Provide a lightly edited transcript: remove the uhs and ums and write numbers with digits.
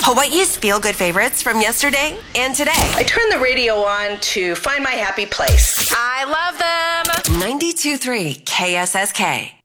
Hawaii's feel-good favorites from yesterday and today. I turned the radio on to find my happy place. I love them. 92.3 KSSK.